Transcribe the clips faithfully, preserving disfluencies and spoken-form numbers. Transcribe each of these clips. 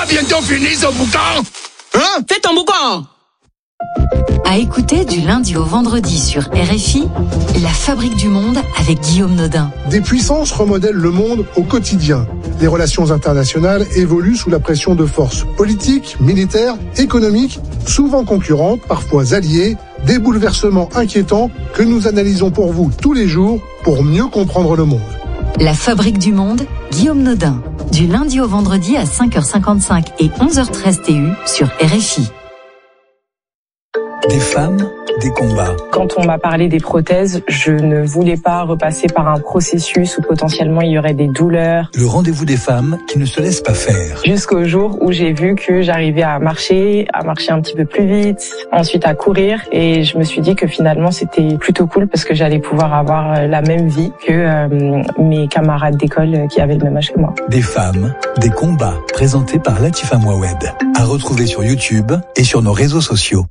Bientôt fini ce boucan. Hein? Fais ton boucan. À écouter du lundi au vendredi sur R F I, La Fabrique du Monde avec Guillaume Nodin. Des puissances remodèlent le monde au quotidien. Les relations internationales évoluent sous la pression de forces politiques, militaires, économiques, souvent concurrentes, parfois alliées, des bouleversements inquiétants que nous analysons pour vous tous les jours pour mieux comprendre le monde. La Fabrique du Monde, Guillaume Nodin. Du lundi au vendredi à cinq heures cinquante-cinq et onze heures treize T U sur R F I. Des femmes, des combats. Quand on m'a parlé des prothèses, je ne voulais pas repasser par un processus où potentiellement il y aurait des douleurs. Le rendez-vous des femmes qui ne se laissent pas faire. Jusqu'au jour où j'ai vu que j'arrivais à marcher, à marcher un petit peu plus vite, ensuite à courir. Et je me suis dit que finalement c'était plutôt cool parce que j'allais pouvoir avoir la même vie que euh, mes camarades d'école qui avaient le même âge que moi. Des femmes, des combats. Présentés par Latifa Mouawed. À retrouver sur YouTube et sur nos réseaux sociaux.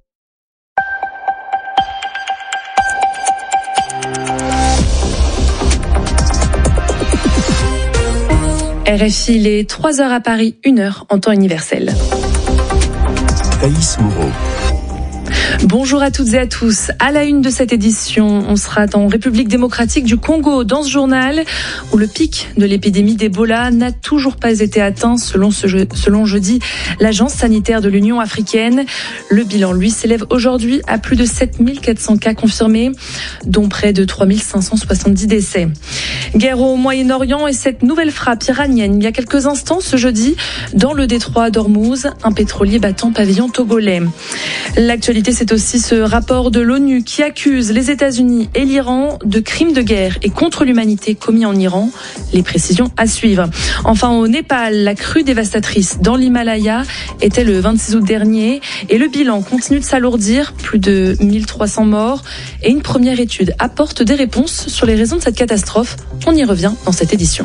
R F I, il est trois heures à Paris, une heure en temps universel. Thaïs Moreau. Bonjour à toutes et à tous. À la une de cette édition, on sera en République démocratique du Congo dans ce journal où le pic de l'épidémie d'Ebola n'a toujours pas été atteint selon, ce je, selon jeudi l'Agence sanitaire de l'Union africaine. Le bilan, lui, s'élève aujourd'hui à plus de sept mille quatre cents cas confirmés, dont près de trois mille cinq cent soixante-dix décès. Guerre au Moyen-Orient et cette nouvelle frappe iranienne il y a quelques instants ce jeudi dans le détroit d'Ormuz, un pétrolier battant pavillon togolais. L'actualité, c'est aussi ce rapport de l'ONU qui accuse les États-Unis et l'Iran de crimes de guerre et contre l'humanité commis en Iran. Les précisions à suivre. Enfin, au Népal, la crue dévastatrice dans l'Himalaya était le vingt-six août dernier et le bilan continue de s'alourdir, plus de mille trois cents morts. Et une première étude apporte des réponses sur les raisons de cette catastrophe. On y revient dans cette édition.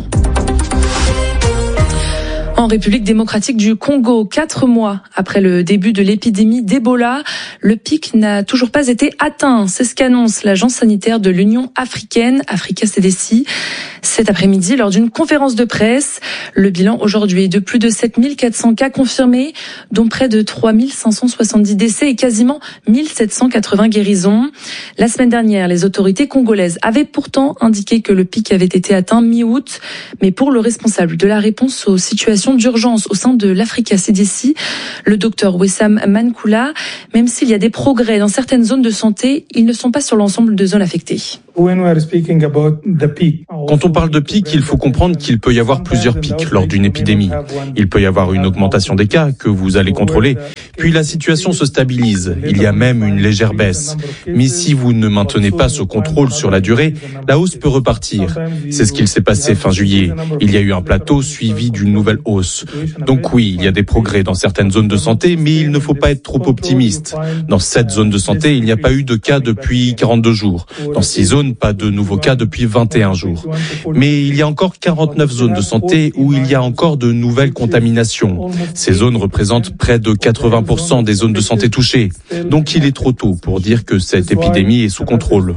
En République démocratique du Congo, quatre mois après le début de l'épidémie d'Ebola, le pic n'a toujours pas été atteint. C'est ce qu'annonce l'Agence sanitaire de l'Union africaine, Africa C D C, cet après-midi lors d'une conférence de presse. Le bilan aujourd'hui est de plus de sept mille quatre cents cas confirmés, dont près de trois mille cinq cent soixante-dix décès et quasiment mille sept cent quatre-vingts guérisons. La semaine dernière, les autorités congolaises avaient pourtant indiqué que le pic avait été atteint mi-août, mais pour le responsable de la réponse aux situations d'urgence au sein de l'Africa C D C, le docteur Wessam Mankula, même s'il y a des progrès dans certaines zones de santé, ils ne sont pas sur l'ensemble de zones affectées. Quand on parle de pic, il faut comprendre qu'il peut y avoir plusieurs pics lors d'une épidémie. Il peut y avoir une augmentation des cas que vous allez contrôler, puis la situation se stabilise. Il y a même une légère baisse. Mais si vous ne maintenez pas ce contrôle sur la durée, la hausse peut repartir. C'est ce qu'il s'est passé fin juillet. Il y a eu un plateau suivi d'une nouvelle hausse. Donc oui, il y a des progrès dans certaines zones de santé, mais il ne faut pas être trop optimiste. Dans cette zone de santé, il n'y a pas eu de cas depuis quarante-deux jours. Dans six zones, pas de nouveaux cas depuis vingt et un jours. Mais il y a encore quarante-neuf zones de santé où il y a encore de nouvelles contaminations. Ces zones représentent près de quatre-vingts pour cent des zones de santé touchées. Donc il est trop tôt pour dire que cette épidémie est sous contrôle.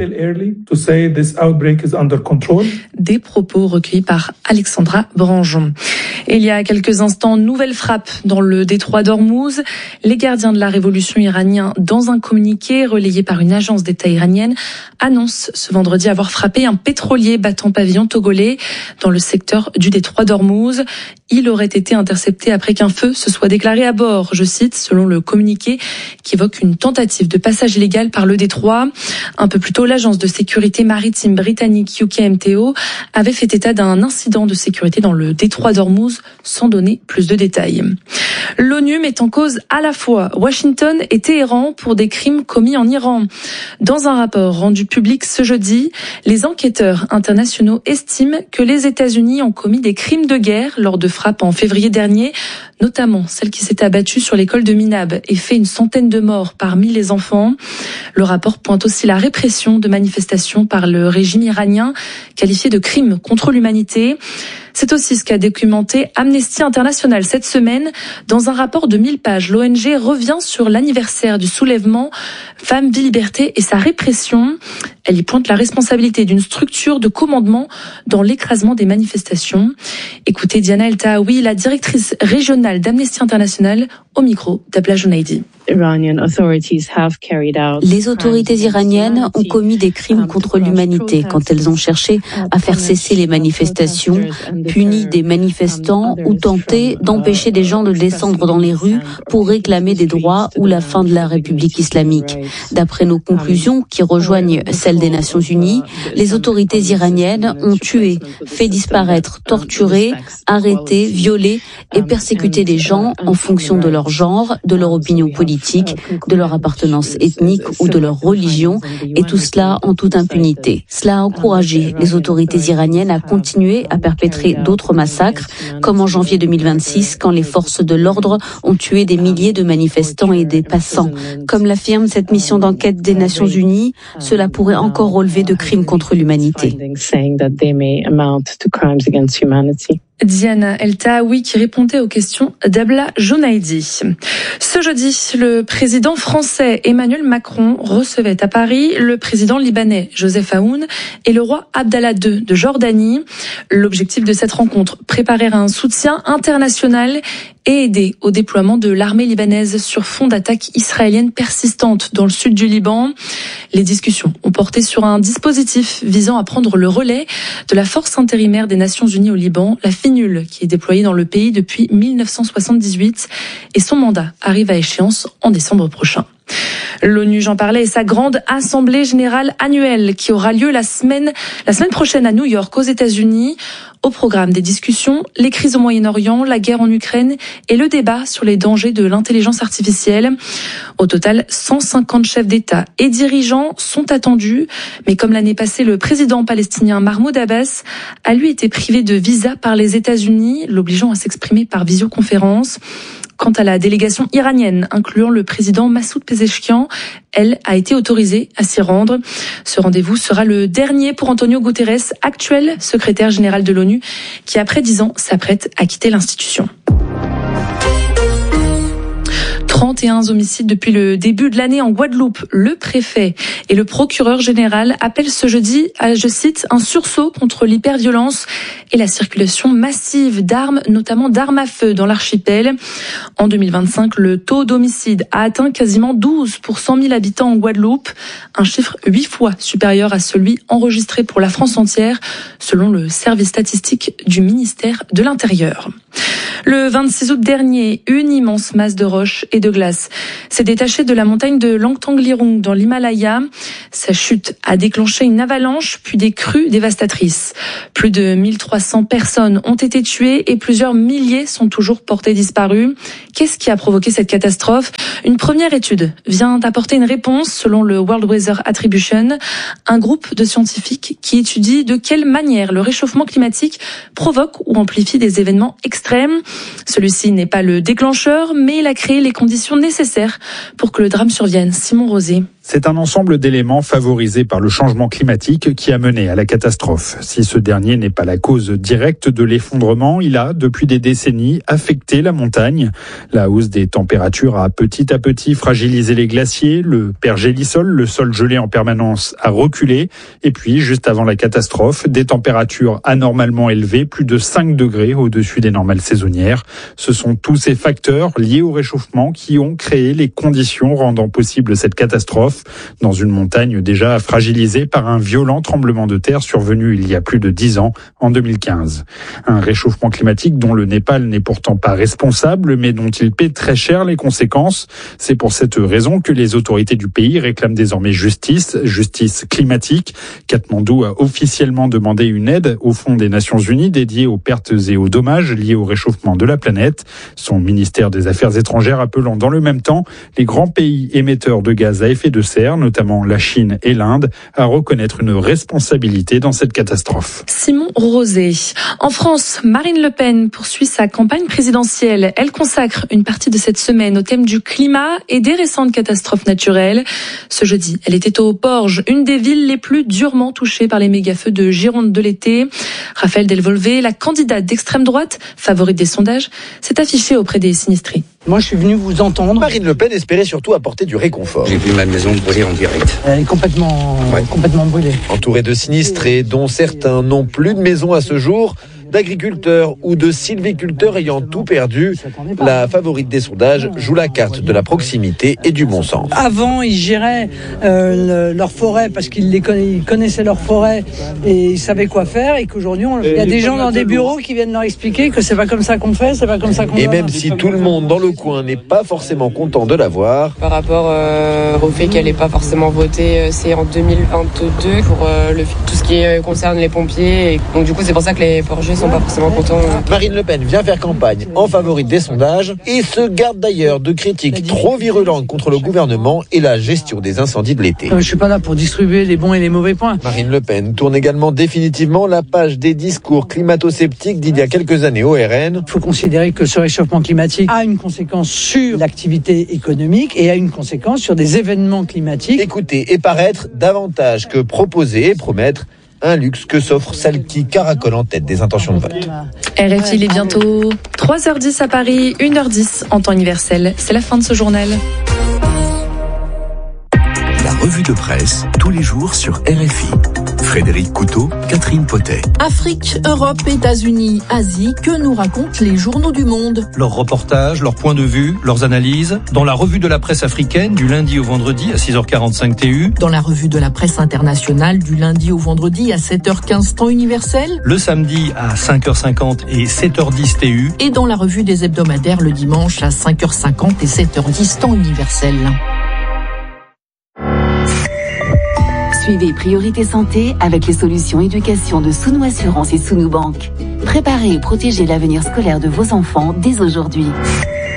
Des propos recueillis par Alexandra Branjon. Et il y a quelques instants, nouvelle frappe dans le détroit d'Ormuz. Les gardiens de la révolution iranienne, dans un communiqué relayé par une agence d'État iranienne, annoncent ce vendredi avoir frappé un pétrolier battant pavillon togolais dans le secteur du détroit d'Ormuz. Il aurait été intercepté après qu'un feu se soit déclaré à bord, je cite, selon le communiqué qui évoque une tentative de passage illégal par le détroit. Un peu plus tôt, l'agence de sécurité maritime britannique U K M T O avait fait état d'un incident de sécurité dans le détroit d'Ormuz, sans donner plus de détails. L'ONU met en cause à la fois Washington et Téhéran pour des crimes commis en Iran. Dans un rapport rendu public ce jeudi, les enquêteurs internationaux estiment que les États-Unis ont commis des crimes de guerre lors de frappes en février dernier, notamment celle qui s'est abattue sur l'école de Minab et fait une centaine de morts parmi les enfants. Le rapport pointe aussi la répression de manifestations par le régime iranien, qualifié de crime contre l'humanité. C'est aussi ce qu'a documenté Amnesty International cette semaine. Dans un rapport de mille pages, l'O N G revient sur l'anniversaire du soulèvement Femmes, Vie, Liberté et sa répression. Elle y pointe la responsabilité d'une structure de commandement dans l'écrasement des manifestations. Écoutez Diana El Tahawi, la directrice régionale journal d'Amnesty International au micro d'Abla Jounaidi. Les autorités iraniennes ont commis des crimes contre l'humanité quand elles ont cherché à faire cesser les manifestations, puni des manifestants ou tenté d'empêcher des gens de descendre dans les rues pour réclamer des droits ou la fin de la République islamique. D'après nos conclusions, qui rejoignent celles des Nations Unies, les autorités iraniennes ont tué, fait disparaître, torturé, arrêté, violé et persécuté des gens en fonction de leur genre, de leur opinion politique, de leur appartenance ethnique ou de leur religion, et tout cela en toute impunité. Cela a encouragé les autorités iraniennes à continuer à perpétrer d'autres massacres, comme en janvier deux mille vingt-six, quand les forces de l'ordre ont tué des milliers de manifestants et des passants. Comme l'affirme cette mission d'enquête des Nations Unies, cela pourrait encore relever de crimes contre l'humanité. Diana El Tahaoui qui répondait aux questions d'Abla Jounaidi. Ce jeudi, le président français Emmanuel Macron recevait à Paris le président libanais Joseph Aoun et le roi Abdallah deux de Jordanie. L'objectif de cette rencontre, préparer un soutien international et aider au déploiement de l'armée libanaise sur fond d'attaques israéliennes persistantes dans le sud du Liban. Les discussions ont porté sur un dispositif visant à prendre le relais de la force intérimaire des Nations Unies au Liban, la FINUL, qui est déployée dans le pays depuis mille neuf cent soixante-dix-huit, et son mandat arrive à échéance en décembre prochain. L'ONU, j'en parlais, et sa grande assemblée générale annuelle qui aura lieu la semaine, la semaine prochaine à New York, aux États-Unis. Au programme des discussions, les crises au Moyen-Orient, la guerre en Ukraine et le débat sur les dangers de l'intelligence artificielle. Au total, cent cinquante chefs d'État et dirigeants sont attendus. Mais comme l'année passée, le président palestinien Mahmoud Abbas a lui été privé de visa par les États-Unis, l'obligeant à s'exprimer par visioconférence. Quant à la délégation iranienne, incluant le président Massoud Pezeshkian, elle a été autorisée à s'y rendre. Ce rendez-vous sera le dernier pour Antonio Guterres, actuel secrétaire général de l'ONU, qui après dix ans s'apprête à quitter l'institution. trente et un homicides depuis le début de l'année en Guadeloupe. Le préfet et le procureur général appellent ce jeudi à, je cite, un sursaut contre l'hyperviolence et la circulation massive d'armes, notamment d'armes à feu dans l'archipel. En deux mille vingt-cinq, le taux d'homicide a atteint quasiment douze pour cent mille habitants en Guadeloupe, un chiffre huit fois supérieur à celui enregistré pour la France entière, selon le service statistique du ministère de l'Intérieur. Le vingt-six août dernier, une immense masse de roches et de glace s'est détachée de la montagne de Langtang-Lirung dans l'Himalaya. Sa chute a déclenché une avalanche puis des crues dévastatrices. Plus de mille trois cents personnes ont été tuées et plusieurs milliers sont toujours portées disparues. Qu'est-ce qui a provoqué cette catastrophe ? Une première étude vient d'apporter une réponse selon le World Weather Attribution, un groupe de scientifiques qui étudie de quelle manière le réchauffement climatique provoque ou amplifie des événements extrêmes. Celui-ci n'est pas le déclencheur, mais il a créé les conditions nécessaires pour que le drame survienne. Simon Rosé. C'est un ensemble d'éléments favorisés par le changement climatique qui a mené à la catastrophe. Si ce dernier n'est pas la cause directe de l'effondrement, il a, depuis des décennies, affecté la montagne. La hausse des températures a petit à petit fragilisé les glaciers, le pergélisol, le sol gelé en permanence, a reculé. Et puis, juste avant la catastrophe, des températures anormalement élevées, plus de cinq degrés au-dessus des normales saisonnières. Ce sont tous ces facteurs liés au réchauffement qui ont créé les conditions rendant possible cette catastrophe dans une montagne déjà fragilisée par un violent tremblement de terre survenu il y a plus de dix ans, en deux mille quinze. Un réchauffement climatique dont le Népal n'est pourtant pas responsable, mais dont il paie très cher les conséquences. C'est pour cette raison que les autorités du pays réclament désormais justice, justice climatique. Katmandou a officiellement demandé une aide au Fonds des Nations Unies dédié aux pertes et aux dommages liés au réchauffement de la planète. Son ministère des Affaires étrangères appelant dans le même temps les grands pays émetteurs de gaz à effet de serre, notamment la Chine et l'Inde, à reconnaître une responsabilité dans cette catastrophe. Simon Rosé. En France, Marine Le Pen poursuit sa campagne présidentielle. Elle consacre une partie de cette semaine au thème du climat et des récentes catastrophes naturelles. Ce jeudi, elle était au Porge, une des villes les plus durement touchées par les méga-feux de Gironde de l'été. Raphaël Delvolvé, la candidate d'extrême droite, favorite des sondages, s'est affichée auprès des sinistrés. Moi, je suis venu vous entendre. Marine Le Pen espérait surtout apporter du réconfort. J'ai vu ma maison brûler en direct. Elle est complètement, ouais. complètement brûlée. Entourée de sinistrés, dont certains n'ont plus de maison à ce jour, d'agriculteurs ou de sylviculteurs ayant tout perdu. La favorite des sondages joue la carte de la proximité et du bon sens. Avant, ils géraient euh, le, leur forêt parce qu'ils les conna- ils connaissaient leur forêt et ils savaient quoi faire, et qu'aujourd'hui, on, il y a des gens dans des bureaux qui viennent leur expliquer que c'est pas comme ça qu'on fait, c'est pas comme ça qu'on Et doit même faire. si tout le monde dans le coin n'est pas forcément content de la voir, par rapport euh, au fait qu'elle n'ait pas forcément voté, euh, c'est en deux mille vingt-deux pour euh, le, tout ce qui euh, concerne les pompiers. Et donc du coup, c'est pour ça que les Portugais sont pas forcément contents. Marine Le Pen vient faire campagne en favorite des sondages et se garde d'ailleurs de critiques trop virulentes contre le gouvernement et la gestion des incendies de l'été. Euh, je suis pas là pour distribuer les bons et les mauvais points. Marine Le Pen tourne également définitivement la page des discours climato-sceptiques d'il y a quelques années au R N. Il faut considérer que ce réchauffement climatique a une conséquence sur l'activité économique et a une conséquence sur des événements climatiques. Écouter et paraître davantage que proposer et promettre, un luxe que s'offre celle qui caracole en tête des intentions de vote. R F I, il est bientôt trois heures dix à Paris, une heure dix en temps universel. C'est la fin de ce journal. La revue de presse, tous les jours sur R F I. Frédéric Couteau, Catherine Potet. Afrique, Europe, États-Unis, Asie, que nous racontent les journaux du monde? Leurs reportages, leurs points de vue, leurs analyses, dans la revue de la presse africaine du lundi au vendredi à six heures quarante-cinq T U. Dans la revue de la presse internationale du lundi au vendredi à sept heures quinze temps universel. Le samedi à cinq heures cinquante et sept heures dix T U. Et dans la revue des hebdomadaires le dimanche à cinq heures cinquante et sept heures dix temps universel. Suivez Priorité Santé avec les solutions éducation de Sounou Assurance et Sounou Banque. Préparez et protégez l'avenir scolaire de vos enfants dès aujourd'hui.